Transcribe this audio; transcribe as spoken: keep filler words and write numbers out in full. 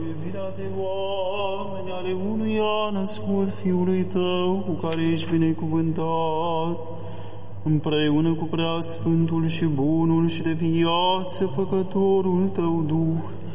iubirea de oameni ale unuia născut Fiului Tău, cu care ești binecuvântat, împreună cu Preasfântul și Bunul și de viață Făcătorul Tău Duh,